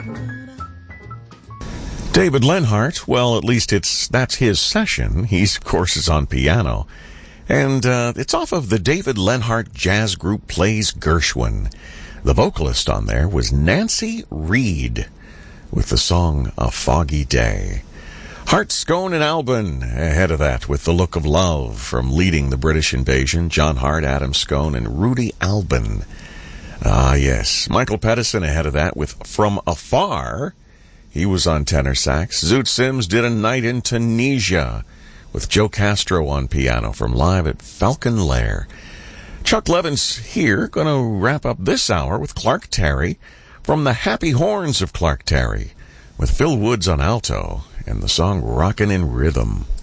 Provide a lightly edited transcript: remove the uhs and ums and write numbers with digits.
David Lenhart, well, at least that's his session. He's, of course, is on piano. And it's off of the David Lenhart Jazz Group Plays Gershwin. The vocalist on there was Nancy Reed with the song A Foggy Day. Hart, Scone, and Albin ahead of that with The Look of Love from Leading the British Invasion. John Hart, Adam Scone, and Rudy Albin. Ah, yes. Michael Pedersen ahead of that with From Afar. He was on tenor sax. Zoot Sims did A Night in Tunisia with Joe Castro on piano from Live at Falcon Lair. Chuck Levin's here, going to wrap up this hour with Clark Terry from the Happy Horns of Clark Terry with Phil Woods on alto and the song Rockin' in Rhythm.